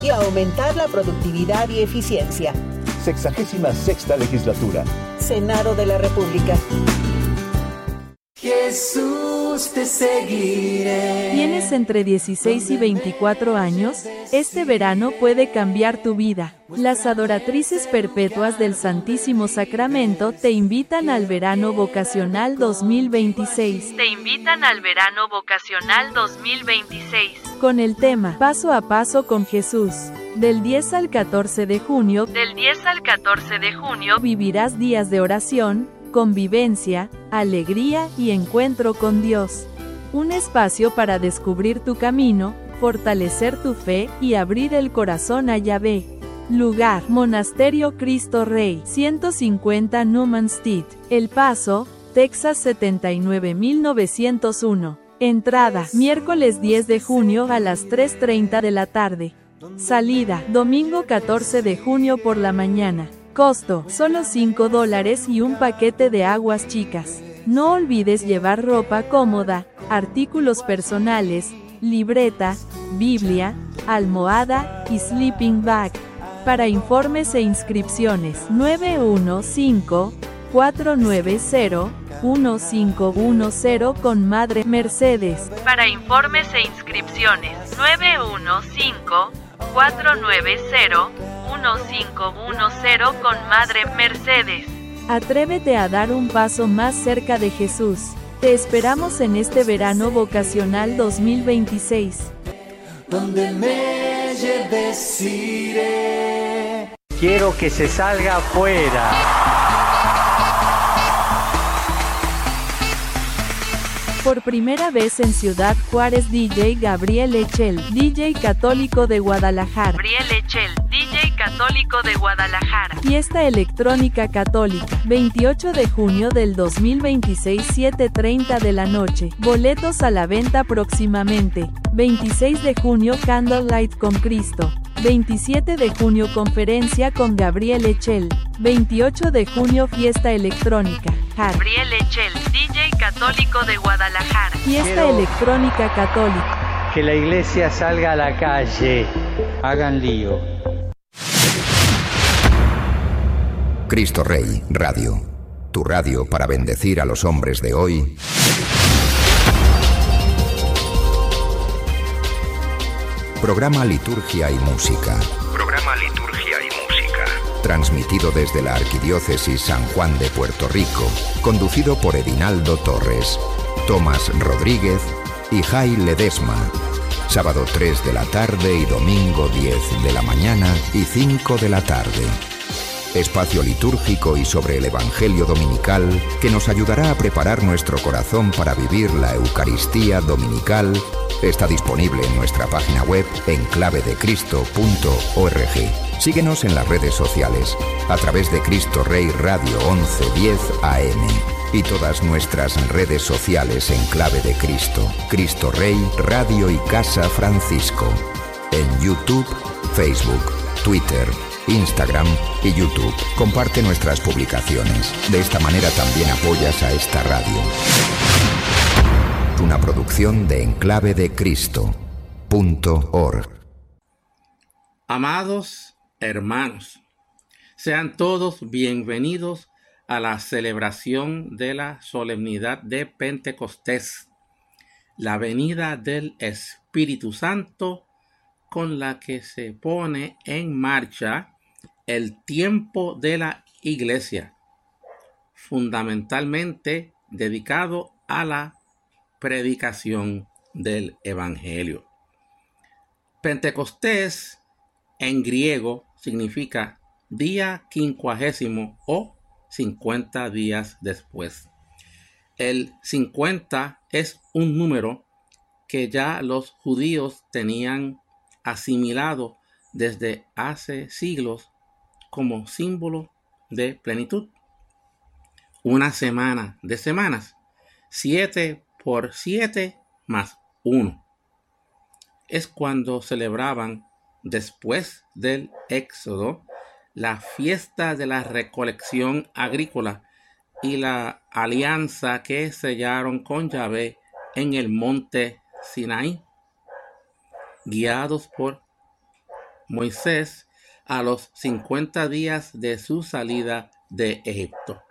y aumentar la productividad y eficiencia. 66ª legislatura. Senado de la República. Jesús, te seguiré. ¿Tienes entre 16 y 24 años? Este verano puede cambiar tu vida. Las adoratrices perpetuas del Santísimo Sacramento te invitan al Verano Vocacional 2026. Con el tema Paso a Paso con Jesús. Del 10 al 14 de junio, vivirás días de oración, convivencia, alegría y encuentro con Dios. Un espacio para descubrir tu camino, fortalecer tu fe y abrir el corazón a Yahvé. Lugar: Monasterio Cristo Rey, 150 Newman Street, El Paso, Texas 79901. Entrada: miércoles 10 de junio a las 3:30 de la tarde. Salida: domingo 14 de junio por la mañana. Costo: solo $5 y un paquete de aguas chicas. No olvides llevar ropa cómoda, artículos personales, libreta, Biblia, almohada y sleeping bag. Para informes e inscripciones, 915-490-1510 con Madre Mercedes. Para informes e inscripciones, 915-490-1510 con Madre Mercedes. Atrévete a dar un paso más cerca de Jesús. Te esperamos en este Verano Vocacional 2026. Donde me lleves iré. Quiero que se salga afuera. Por primera vez en Ciudad Juárez, DJ Gabriel Echel, DJ católico de Guadalajara. Fiesta electrónica católica, 28 de junio del 2026, 7:30 de la noche. Boletos a la venta próximamente. 26 de junio, Candlelight con Cristo. 27 de junio, conferencia con Gabriel Echel. 28 de junio, fiesta electrónica. Gabriel Echel, DJ católico de Guadalajara. Fiesta electrónica católica. Que la iglesia salga a la calle. Hagan lío. Cristo Rey Radio. Tu radio para bendecir a los hombres de hoy. Programa Liturgia y Música. Transmitido desde la Arquidiócesis San Juan de Puerto Rico. Conducido por Edinaldo Torres, Tomás Rodríguez y Jai Ledesma. Sábado 3 de la tarde y domingo 10 de la mañana y 5 de la tarde. Espacio litúrgico y sobre el Evangelio dominical que nos ayudará a preparar nuestro corazón para vivir la Eucaristía dominical. Está disponible en nuestra página web enclavedecristo.org. Síguenos en las redes sociales a través de Cristo Rey Radio 1110 AM y todas nuestras redes sociales en Clave de Cristo, Cristo Rey Radio y Casa Francisco. En YouTube, Facebook, Twitter, Instagram y YouTube. Comparte nuestras publicaciones. De esta manera también apoyas a esta radio. Una producción de enclavedecristo.org. Amados hermanos, sean todos bienvenidos a la celebración de la solemnidad de Pentecostés, la venida del Espíritu Santo con la que se pone en marcha el tiempo de la Iglesia, fundamentalmente dedicado a la predicación del Evangelio. Pentecostés en griego significa día 50 o 50 días después. El 50 es un número que ya los judíos tenían asimilado desde hace siglos como símbolo de plenitud. Una semana de semanas, 7 por 7 más 1. Es cuando celebraban, después del Éxodo, la fiesta de la recolección agrícola y la alianza que sellaron con Yahvé en el monte Sinaí. Guiados por Moisés a los 50 días de su salida de Egipto.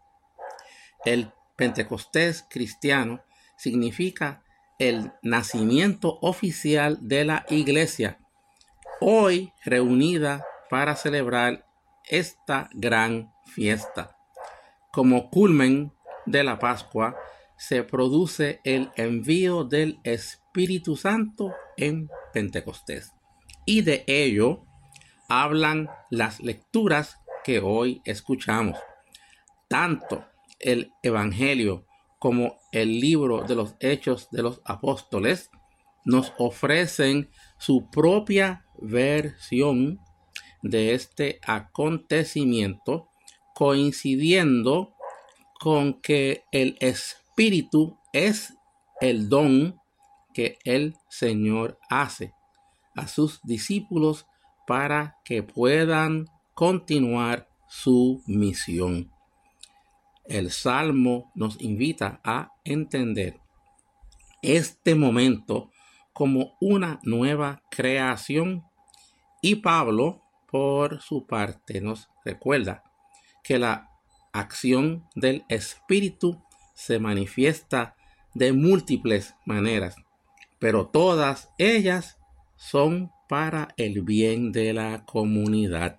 El Pentecostés cristiano significa el nacimiento oficial de la iglesia, hoy reunida para celebrar esta gran fiesta. Como culmen de la Pascua, se produce el envío del Espíritu Santo en Pentecostés. Y de ello hablan las lecturas que hoy escuchamos. Tanto el Evangelio como el libro de los Hechos de los Apóstoles nos ofrecen su propia versión de este acontecimiento, coincidiendo con que el Espíritu es el don que el Señor hace a sus discípulos para que puedan continuar su misión. El Salmo nos invita a entender este momento como una nueva creación, y Pablo, por su parte, nos recuerda que la acción del Espíritu se manifiesta de múltiples maneras, pero todas ellas son para el bien de la comunidad.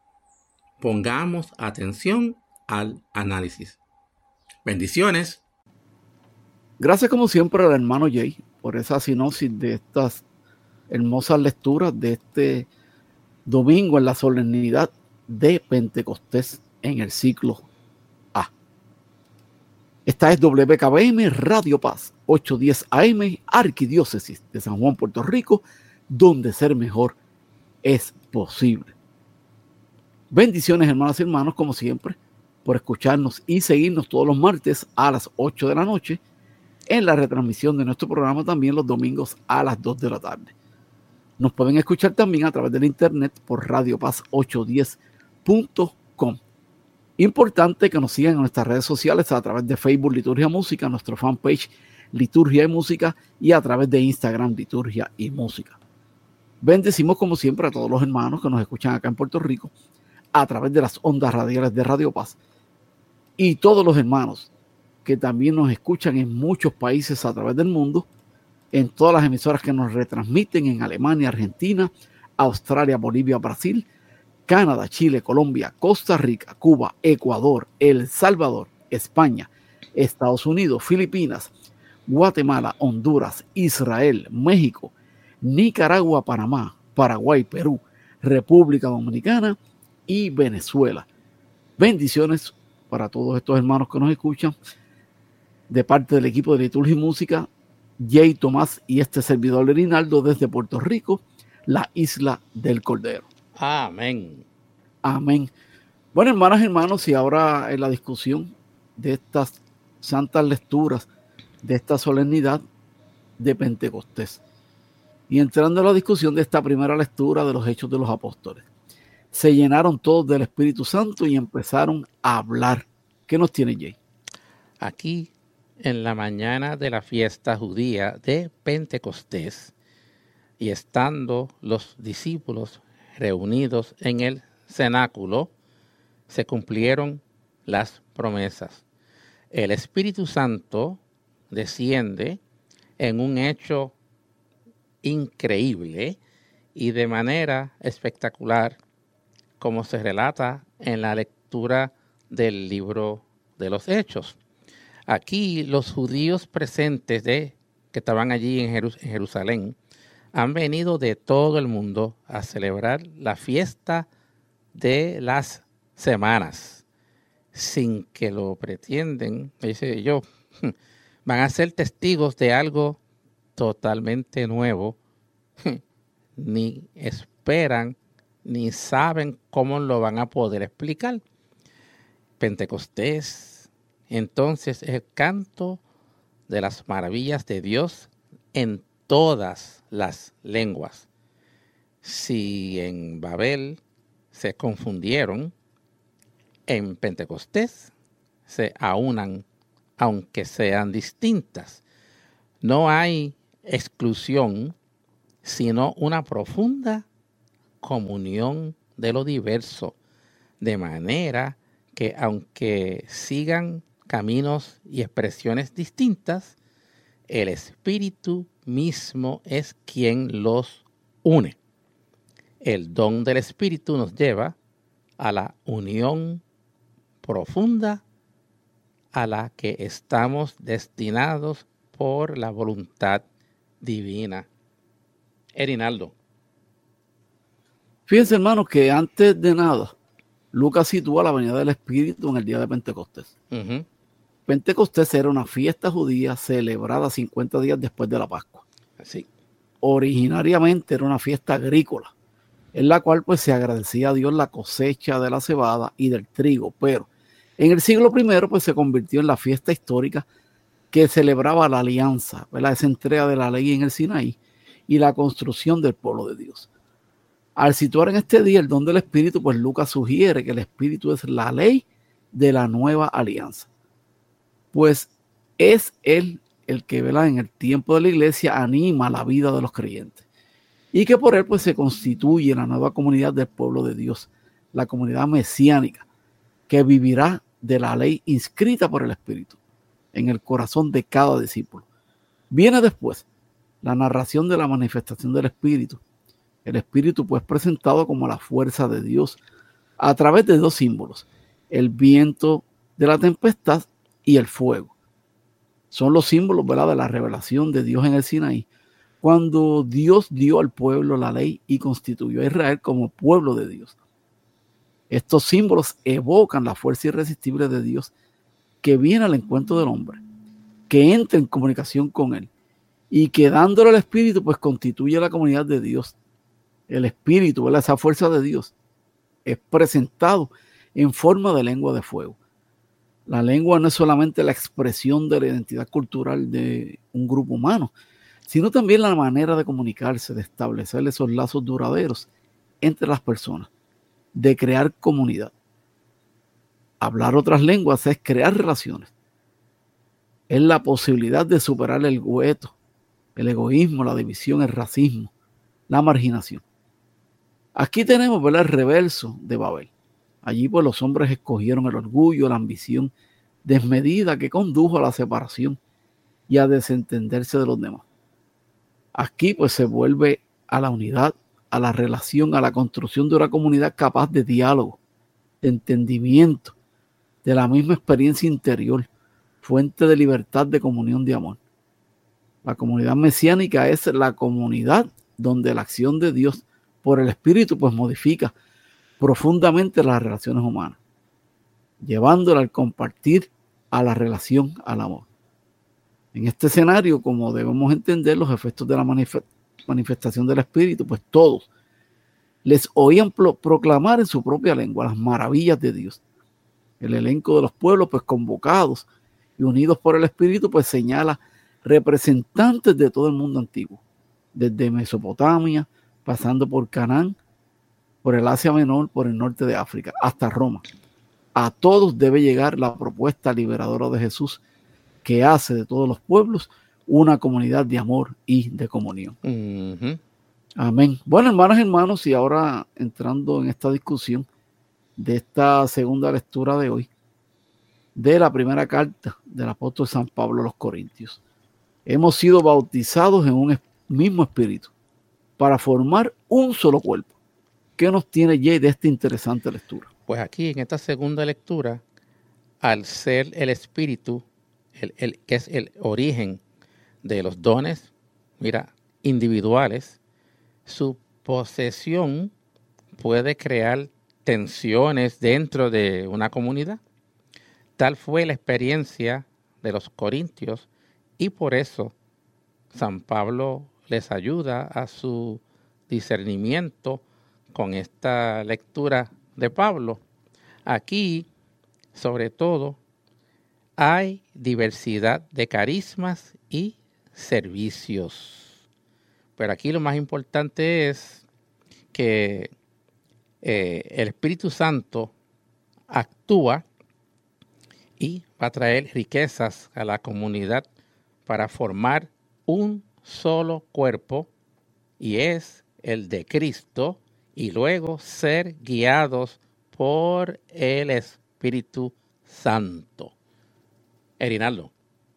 Pongamos atención al análisis. Bendiciones. Gracias como siempre al hermano Jay por esa sinopsis de estas hermosas lecturas de este domingo en la solemnidad de Pentecostés en el ciclo A. Esta es WKBM Radio Paz 810 AM, Arquidiócesis de San Juan, Puerto Rico, donde ser mejor es posible. Bendiciones, hermanas y hermanos, como siempre, por escucharnos y seguirnos todos los martes a las 8 de la noche, en la retransmisión de nuestro programa también los domingos a las 2 de la tarde. Nos pueden escuchar también a través del internet por radiopaz810.com. Importante que nos sigan en nuestras redes sociales a través de Facebook Liturgia Música, nuestro fanpage Liturgia y Música, y a través de Instagram Liturgia y Música. Bendecimos como siempre a todos los hermanos que nos escuchan acá en Puerto Rico a través de las ondas radiales de Radio Paz, y todos los hermanos que también nos escuchan en muchos países a través del mundo, en todas las emisoras que nos retransmiten en Alemania, Argentina, Australia, Bolivia, Brasil, Canadá, Chile, Colombia, Costa Rica, Cuba, Ecuador, El Salvador, España, Estados Unidos, Filipinas, Guatemala, Honduras, Israel, México, Nicaragua, Panamá, Paraguay, Perú, República Dominicana y Venezuela. Bendiciones para todos estos hermanos que nos escuchan de parte del equipo de Liturgia y Música, Jay Tomás y este servidor Lerinaldo desde Puerto Rico, la isla del Cordero. Amén. Amén. Bueno, hermanas y hermanos, y ahora en la discusión de estas santas lecturas de esta solemnidad de Pentecostés, y entrando en la discusión de esta primera lectura de los Hechos de los Apóstoles, se llenaron todos del Espíritu Santo y empezaron a hablar. ¿Qué nos tiene Jay? Aquí, en la mañana de la fiesta judía de Pentecostés, y estando los discípulos reunidos en el cenáculo, se cumplieron las promesas. El Espíritu Santo desciende en un hecho increíble y de manera espectacular, como se relata en la lectura del libro de los Hechos. Aquí los judíos presentes que estaban allí en Jerusalén han venido de todo el mundo a celebrar la fiesta de las semanas, sin que lo pretenden, dice yo, van a ser testigos de algo totalmente nuevo, ni esperan ni saben cómo lo van a poder explicar. Pentecostés, entonces, es el canto de las maravillas de Dios en todas las lenguas. Si en Babel se confundieron, en Pentecostés se aunan, aunque sean distintas. No hay exclusión, sino una profunda comunión de lo diverso, de manera que aunque sigan caminos y expresiones distintas, el Espíritu mismo es quien los une. El don del Espíritu nos lleva a la unión profunda a la que estamos destinados por la voluntad divina. Erinaldo. Fíjense, hermanos, que antes de nada, Lucas sitúa la venida del Espíritu en el día de Pentecostés. Uh-huh. Pentecostés era una fiesta judía celebrada 50 días después de la Pascua. Sí. Originariamente era una fiesta agrícola, en la cual pues se agradecía a Dios la cosecha de la cebada y del trigo, pero en el siglo I pues se convirtió en la fiesta histórica que celebraba la alianza, ¿verdad? Esa entrega de la ley en el Sinaí y la construcción del pueblo de Dios. Al situar en este día el don del Espíritu, pues Lucas sugiere que el Espíritu es la ley de la nueva alianza. Pues es él el que, ¿verdad?, en el tiempo de la iglesia anima la vida de los creyentes. Y que por él pues se constituye la nueva comunidad del pueblo de Dios, la comunidad mesiánica, que vivirá de la ley inscrita por el Espíritu en el corazón de cada discípulo. Viene después la narración de la manifestación del Espíritu. El Espíritu pues presentado como la fuerza de Dios a través de dos símbolos, el viento de la tempestad y el fuego. Son los símbolos, ¿verdad?, de la revelación de Dios en el Sinaí, cuando Dios dio al pueblo la ley y constituyó a Israel como pueblo de Dios. Estos símbolos evocan la fuerza irresistible de Dios que viene al encuentro del hombre, que entra en comunicación con él y que dándole al Espíritu pues constituye la comunidad de Dios. El Espíritu, ¿verdad?, esa fuerza de Dios, es presentado en forma de lengua de fuego. La lengua no es solamente la expresión de la identidad cultural de un grupo humano, sino también la manera de comunicarse, de establecer esos lazos duraderos entre las personas, de crear comunidad. Hablar otras lenguas es crear relaciones. Es la posibilidad de superar el gueto, el egoísmo, la división, el racismo, la marginación. Aquí tenemos, ¿verdad?, el reverso de Babel. Allí pues los hombres escogieron el orgullo, la ambición desmedida que condujo a la separación y a desentenderse de los demás. Aquí pues se vuelve a la unidad, a la relación, a la construcción de una comunidad capaz de diálogo, de entendimiento, de la misma experiencia interior, fuente de libertad, de comunión, de amor. La comunidad mesiánica es la comunidad donde la acción de Dios por el Espíritu pues modifica profundamente las relaciones humanas, llevándola al compartir, a la relación, al amor. En este escenario, como debemos entender los efectos de la manifestación del Espíritu, pues todos les oían proclamar en su propia lengua las maravillas de Dios. El elenco de los pueblos pues convocados y unidos por el Espíritu pues señala representantes de todo el mundo antiguo, desde Mesopotamia, pasando por Canaán, por el Asia Menor, por el norte de África, hasta Roma. A todos debe llegar la propuesta liberadora de Jesús, que hace de todos los pueblos una comunidad de amor y de comunión. Uh-huh. Amén. Bueno, hermanas y hermanos, y ahora entrando en esta discusión de esta segunda lectura de hoy, de la primera carta del apóstol San Pablo a los Corintios. Hemos sido bautizados en un mismo espíritu para formar un solo cuerpo. ¿Qué nos tiene Jay de esta interesante lectura? Pues aquí en esta segunda lectura, al ser el espíritu, que es el origen de los dones, individuales, su posesión puede crear tensiones dentro de una comunidad. Tal fue la experiencia de los corintios y por eso San Pablo les ayuda a su discernimiento con esta lectura de Pablo. Aquí, sobre todo, hay diversidad de carismas y servicios. Pero aquí lo más importante es que el Espíritu Santo actúa y va a traer riquezas a la comunidad para formar un solo cuerpo, y es el de Cristo, y luego ser guiados por el Espíritu Santo. Erinaldo.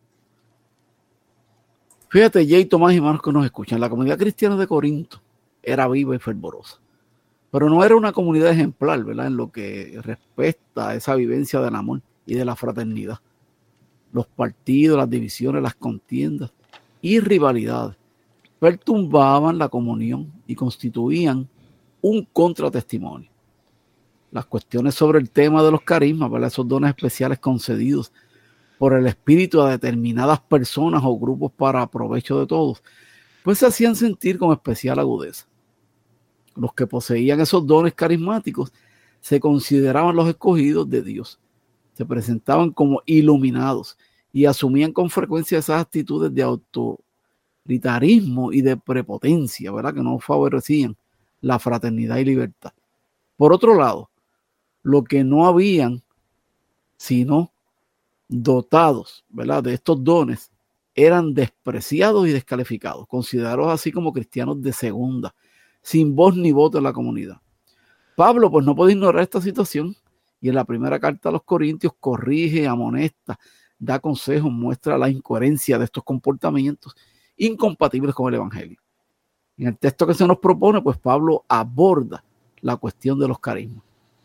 Fíjate, Jay, Tomás y hermanos que nos escuchan, la comunidad cristiana de Corinto era viva y fervorosa, pero no era una comunidad ejemplar, ¿verdad?, en lo que respecta a esa vivencia del amor y de la fraternidad. Los partidos, las divisiones, las contiendas y rivalidades perturbaban la comunión y constituían un contratestimonio. Las cuestiones sobre el tema de los carismas, ¿verdad?, esos dones especiales concedidos por el Espíritu a determinadas personas o grupos para provecho de todos, pues se hacían sentir con especial agudeza. Los que poseían esos dones carismáticos se consideraban los escogidos de Dios, se presentaban como iluminados y asumían con frecuencia esas actitudes de autoritarismo y de prepotencia, ¿verdad?, que no favorecían la fraternidad y libertad. Por otro lado, lo que no habían sino dotados, ¿verdad?, de estos dones eran despreciados y descalificados, considerados así como cristianos de segunda, sin voz ni voto en la comunidad. Pablo pues no puede ignorar esta situación y en la primera carta a los Corintios corrige, amonesta, da consejos, muestra la incoherencia de estos comportamientos incompatibles con el Evangelio. En el texto que se nos propone, pues Pablo aborda la cuestión de los carismas.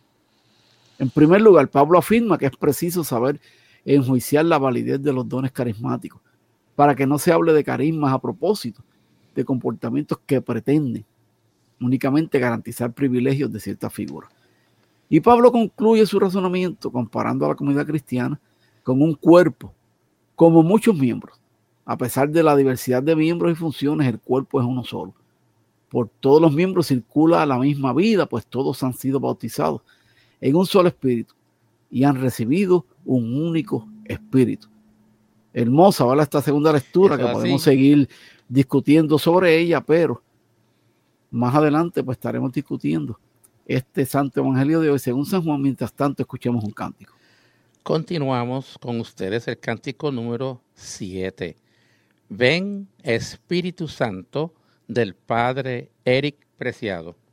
En primer lugar, Pablo afirma que es preciso saber enjuiciar la validez de los dones carismáticos para que no se hable de carismas a propósito de comportamientos que pretenden únicamente garantizar privilegios de ciertas figuras. Y Pablo concluye su razonamiento comparando a la comunidad cristiana con un cuerpo, como muchos miembros. A pesar de la diversidad de miembros y funciones, el cuerpo es uno solo. Por todos los miembros circula la misma vida, pues todos han sido bautizados en un solo espíritu y han recibido un único espíritu. Hermosa, ¿vale?, esta segunda lectura. Eso que podemos seguir discutiendo sobre ella, pero más adelante pues estaremos discutiendo este santo evangelio de hoy según San Juan. Mientras tanto, escuchemos un cántico. Continuamos con ustedes el cántico número 7. Ven, Espíritu Santo, del Padre Eric Preciado.